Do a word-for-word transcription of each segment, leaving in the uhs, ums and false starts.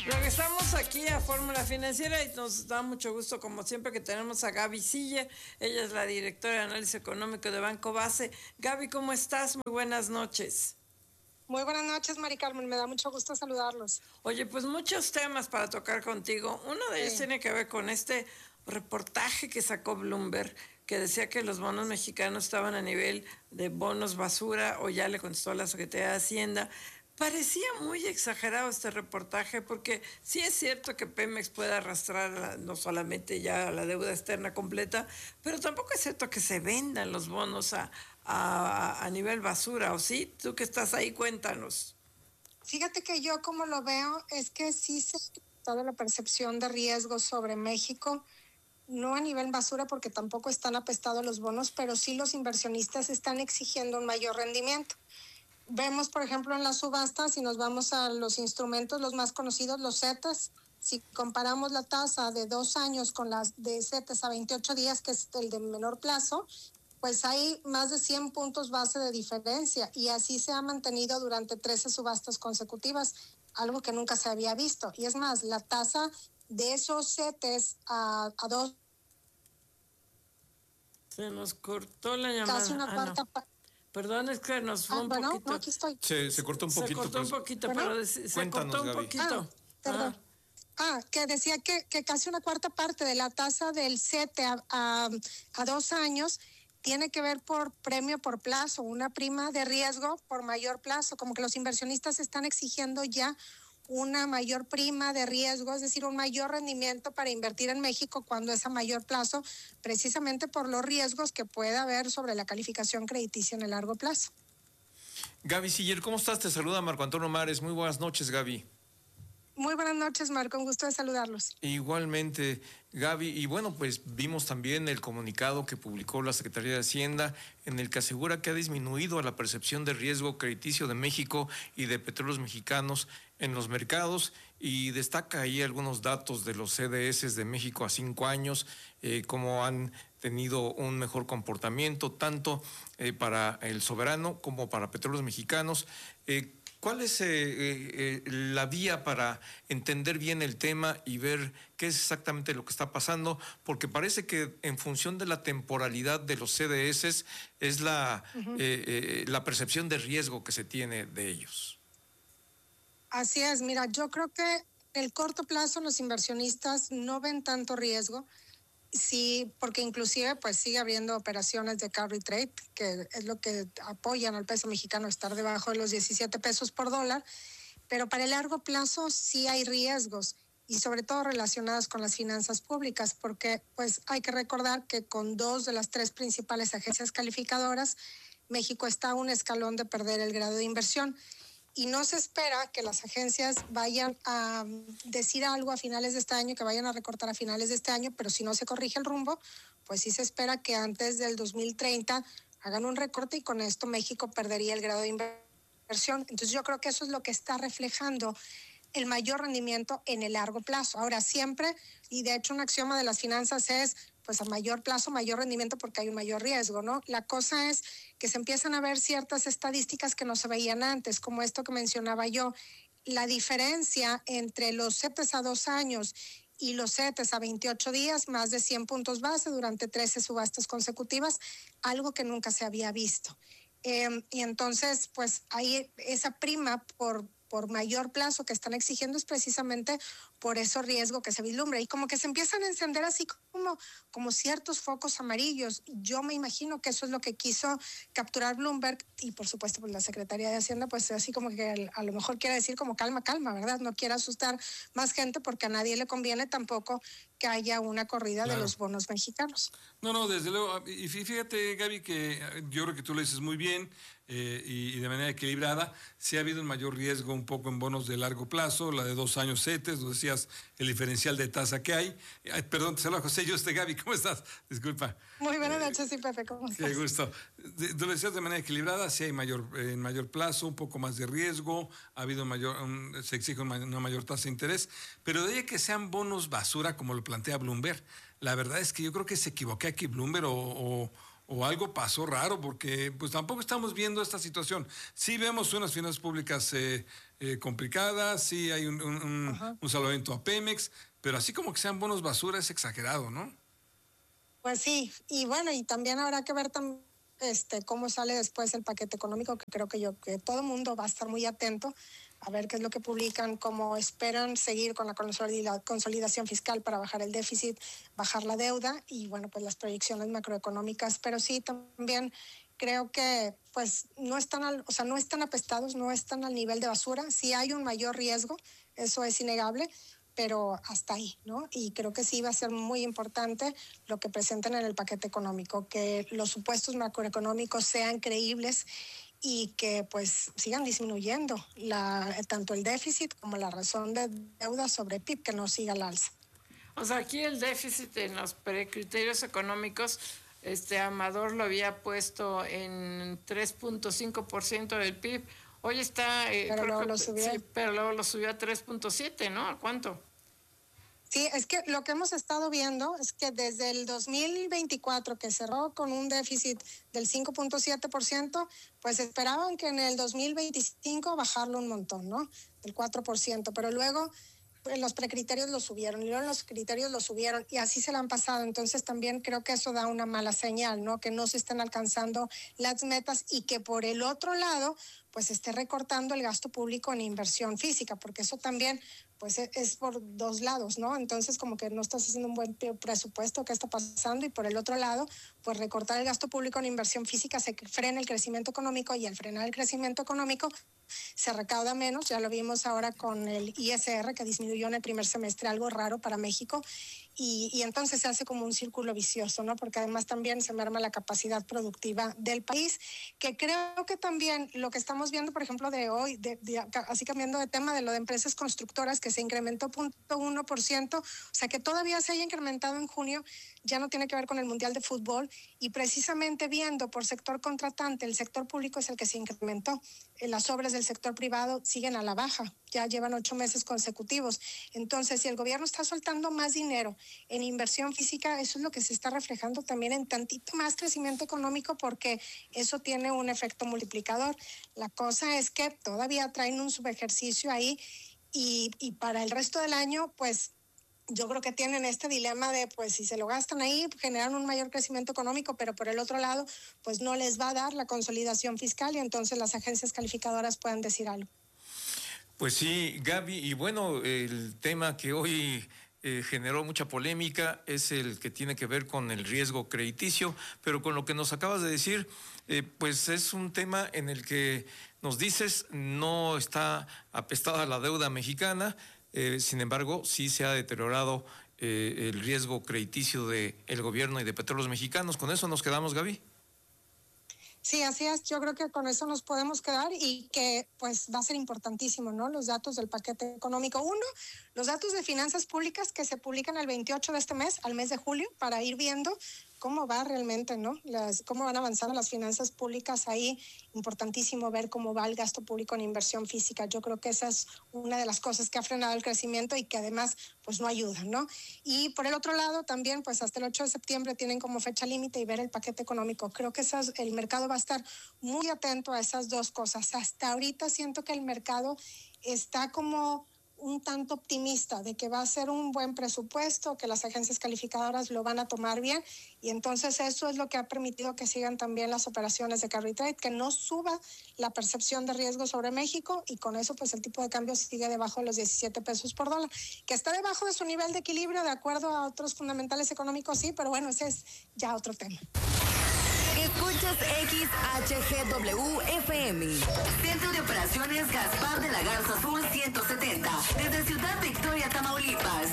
Regresamos aquí a Fórmula Financiera y nos da mucho gusto, como siempre, que tenemos a Gaby Siller. Ella es la directora de análisis económico de Banco Base. Gaby, ¿cómo estás? Muy buenas noches. Muy buenas noches, Mari Carmen. Me da mucho gusto saludarlos. Oye, pues muchos temas para tocar contigo. Uno de ellos sí. tiene que ver con este reportaje que sacó Bloomberg, que decía que los bonos mexicanos estaban a nivel de bonos basura, o ya le contestó a la Secretaría de Hacienda. Parecía muy exagerado este reportaje, porque sí es cierto que Pemex puede arrastrar no solamente ya la deuda externa completa, pero tampoco es cierto que se vendan los bonos a, a, a nivel basura, ¿o sí? Tú que estás ahí, cuéntanos. Fíjate que yo como lo veo es que sí se ha toda la percepción de riesgo sobre México, no a nivel basura porque tampoco están apestados los bonos, pero sí los inversionistas están exigiendo un mayor rendimiento. Vemos, por ejemplo, en las subastas, si nos vamos a los instrumentos, los más conocidos, los CETES, si comparamos la tasa de dos años con las de CETES a veintiocho días, que es el de menor plazo, pues hay más de cien puntos base de diferencia, y así se ha mantenido durante trece subastas consecutivas, algo que nunca se había visto. Y es más, la tasa de esos CETES a, a dos... Se nos cortó la llamada. Casi una ah, cuarta... no. Perdón, es que nos fue ah, un bueno, poquito. No, aquí estoy. Se, se cortó un poquito. Se cortó un poquito, ¿Bueno? pero se, se cortó un Gaby. poquito. Ah, perdón. Ah. ah, que decía que, que casi una cuarta parte de la tasa del CETE a, a, a dos años tiene que ver por premio por plazo, una prima de riesgo por mayor plazo, como que los inversionistas están exigiendo ya una mayor prima de riesgo, es decir, un mayor rendimiento para invertir en México cuando es a mayor plazo, precisamente por los riesgos que puede haber sobre la calificación crediticia en el largo plazo. Gaby Siller, ¿cómo estás? Te saluda Marco Antonio Mares. Muy buenas noches, Gaby. Muy buenas noches, Marco, un gusto de saludarlos. Igualmente, Gaby, y bueno, pues vimos también el comunicado que publicó la Secretaría de Hacienda, en el que asegura que ha disminuido la percepción de riesgo crediticio de México y de petróleos mexicanos en los mercados, y destaca ahí algunos datos de los C D S de México a cinco años, eh, cómo han tenido un mejor comportamiento, tanto eh, para el soberano como para petróleos mexicanos. Eh, ¿Cuál es eh, eh, la vía para entender bien el tema y ver qué es exactamente lo que está pasando? Porque parece que en función de la temporalidad de los C D S es la, uh-huh. eh, eh, la percepción de riesgo que se tiene de ellos. Así es, mira, yo creo que en el corto plazo los inversionistas no ven tanto riesgo. Sí, porque inclusive pues sigue habiendo operaciones de carry trade, que es lo que apoyan al peso mexicano a estar debajo de los diecisiete pesos por dólar, pero para el largo plazo sí hay riesgos, y sobre todo relacionados con las finanzas públicas, porque pues hay que recordar que con dos de las tres principales agencias calificadoras, México está a un escalón de perder el grado de inversión. Y no se espera que las agencias vayan a decir algo a finales de este año, que vayan a recortar a finales de este año, pero si no se corrige el rumbo, pues sí se espera que antes del dos mil treinta hagan un recorte, y con esto México perdería el grado de inversión. Entonces yo creo que eso es lo que está reflejando el mayor rendimiento en el largo plazo. Ahora siempre, y de hecho un axioma de las finanzas es, pues a mayor plazo, mayor rendimiento, porque hay un mayor riesgo, ¿no? La cosa es que se empiezan a ver ciertas estadísticas que no se veían antes, como esto que mencionaba yo, la diferencia entre los CETES a dos años y los CETES a veintiocho días, más de cien puntos base durante trece subastas consecutivas, algo que nunca se había visto. Eh, y entonces, pues hay esa prima por por mayor plazo que están exigiendo, es precisamente por ese riesgo que se vislumbra, y como que se empiezan a encender así como, como ciertos focos amarillos. Yo me imagino que eso es lo que quiso capturar Bloomberg, y por supuesto pues la Secretaría de Hacienda pues así como que a lo mejor quiere decir como calma, calma, ¿verdad? No quiere asustar más gente, porque a nadie le conviene tampoco que haya una corrida claro. de los bonos mexicanos. No, no, desde luego, y fíjate, Gaby, que yo creo que tú lo dices muy bien, eh, y, y de manera equilibrada. Sí ha habido un mayor riesgo un poco en bonos de largo plazo, la de dos años CETES, lo decías, el diferencial de tasa que hay. Ay, perdón, te saludo, José, yo este Gaby, ¿cómo estás? Disculpa. Muy buenas noches, sí, Pepe, ¿cómo estás? Qué gusto. Tú lo decías de manera equilibrada, sí hay mayor, eh, en mayor plazo, un poco más de riesgo, ha habido mayor, un, se exige una mayor tasa de interés, pero de ahí que sean bonos basura, como lo plantea Bloomberg, la verdad es que yo creo que se equivoqué aquí Bloomberg o, o, o algo pasó raro, porque pues tampoco estamos viendo esta situación. Sí vemos unas finanzas públicas eh, eh, complicada, sí hay un, un, un, un salvamento a Pemex, pero así como que sean bonos basura es exagerado, ¿no? Pues sí, y bueno, y también habrá que ver tam, este, cómo sale después el paquete económico, que creo que yo, que todo el mundo va a estar muy atento a ver qué es lo que publican, cómo esperan seguir con la consolida, consolidación fiscal para bajar el déficit, bajar la deuda y bueno, pues las proyecciones macroeconómicas, pero sí también creo que pues no están, al, o sea, no están apestados, no están al nivel de basura, sí hay un mayor riesgo, eso es innegable, pero hasta ahí, ¿no? Y creo que sí va a ser muy importante lo que presenten en el paquete económico, que los supuestos macroeconómicos sean creíbles y que pues sigan disminuyendo la, tanto el déficit como la razón de deuda sobre P I B, que no siga al alza. O sea, aquí el déficit en los precriterios económicos, este Amador lo había puesto en tres punto cinco por ciento del P I B. Hoy está, eh, pero, luego que, lo subió. Sí, pero luego lo subió a tres punto siete, ¿no? ¿A cuánto? Sí, es que lo que hemos estado viendo es que desde el dos mil veinticuatro, que cerró con un déficit del cinco punto siete por ciento, pues esperaban que en el dos mil veinticinco bajarlo un montón, ¿no? Del cuatro por ciento, pero luego en los precriterios lo subieron y luego en los criterios lo subieron y así se la han pasado. Entonces también creo que eso da una mala señal, ¿no? Que no se estén alcanzando las metas y que por el otro lado pues esté recortando el gasto público en inversión física, porque eso también pues es por dos lados, ¿no? Entonces como que no estás haciendo un buen presupuesto, ¿qué está pasando? Y por el otro lado, pues recortar el gasto público en inversión física se frena el crecimiento económico y al frenar el crecimiento económico se recauda menos, ya lo vimos ahora con el I S R que disminuyó en el primer semestre, algo raro para México, y, y entonces se hace como un círculo vicioso, ¿no? Porque además también se merma la capacidad productiva del país, que creo que también lo que estamos viendo, por ejemplo, de hoy, de, de, así cambiando de tema, de lo de empresas constructoras, que se incrementó cero punto uno por ciento, o sea que todavía se haya incrementado en junio, ya no tiene que ver con el Mundial de Fútbol, y precisamente viendo por sector contratante, el sector público es el que se incrementó, las obras del sector privado siguen a la baja, ya llevan ocho meses consecutivos. Entonces, si el gobierno está soltando más dinero en inversión física, eso es lo que se está reflejando también en tantito más crecimiento económico, porque eso tiene un efecto multiplicador. La cosa es que todavía traen un subejercicio ahí y, y para el resto del año, pues yo creo que tienen este dilema de, pues, si se lo gastan ahí, generan un mayor crecimiento económico, pero por el otro lado, pues no les va a dar la consolidación fiscal y entonces las agencias calificadoras pueden decir algo. Pues sí, Gaby, y bueno, el tema que hoy eh, generó mucha polémica es el que tiene que ver con el riesgo crediticio, pero con lo que nos acabas de decir, eh, pues es un tema en el que nos dices no está apestada la deuda mexicana. Eh, sin embargo, sí se ha deteriorado eh, el riesgo crediticio del gobierno y de Petróleos Mexicanos. ¿Con eso nos quedamos, Gaby? Sí, así es. Yo creo que con eso nos podemos quedar y que pues va a ser importantísimo, ¿no? Los datos del paquete económico. Uno, los datos de finanzas públicas que se publican el veintiocho de este mes, al mes de julio, para ir viendo cómo va realmente, ¿no? Las, cómo van avanzando las finanzas públicas ahí. Importantísimo ver cómo va el gasto público en inversión física. Yo creo que esa es una de las cosas que ha frenado el crecimiento y que además pues no ayudan, ¿no? Y por el otro lado también pues hasta el ocho de septiembre tienen como fecha límite y ver el paquete económico. Creo que esas, el mercado va a estar muy atento a esas dos cosas. Hasta ahorita siento que el mercado está como un tanto optimista de que va a ser un buen presupuesto, que las agencias calificadoras lo van a tomar bien y entonces eso es lo que ha permitido que sigan también las operaciones de carry trade, que no suba la percepción de riesgo sobre México y con eso pues el tipo de cambio sigue debajo de los diecisiete pesos por dólar, que está debajo de su nivel de equilibrio de acuerdo a otros fundamentales económicos, sí, pero bueno, ese es ya otro tema. Escuchas X H G W F M. Centro de Operaciones Gaspar de la Garza Azul ciento setenta. Desde Ciudad Victoria, Tamaulipas.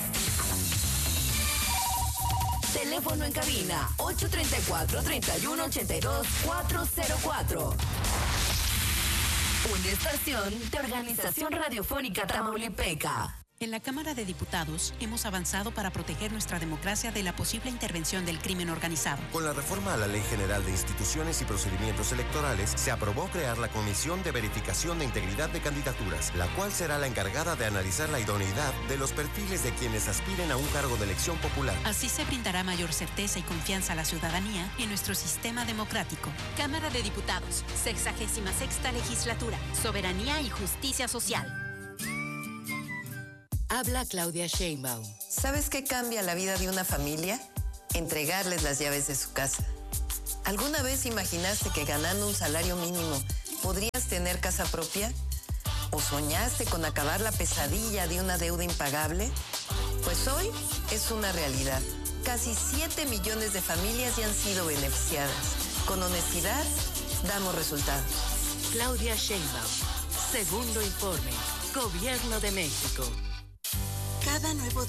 Teléfono en cabina ocho tres cuatro, tres uno ocho dos, cuatro cero cuatro. Una estación de Organización Radiofónica Tamaulipeca. En la Cámara de Diputados hemos avanzado para proteger nuestra democracia de la posible intervención del crimen organizado. Con la reforma a la Ley General de Instituciones y Procedimientos Electorales, se aprobó crear la Comisión de Verificación de Integridad de Candidaturas, la cual será la encargada de analizar la idoneidad de los perfiles de quienes aspiren a un cargo de elección popular. Así se brindará mayor certeza y confianza a la ciudadanía en nuestro sistema democrático. Cámara de Diputados, sexagésima sexta legislatura, soberanía y justicia social. Habla Claudia Sheinbaum. ¿Sabes qué cambia la vida de una familia? Entregarles las llaves de su casa. ¿Alguna vez imaginaste que ganando un salario mínimo podrías tener casa propia? ¿O soñaste con acabar la pesadilla de una deuda impagable? Pues hoy es una realidad. Casi siete millones de familias ya han sido beneficiadas. Con honestidad, damos resultados. Claudia Sheinbaum. Segundo informe. Gobierno de México. Cada nuevo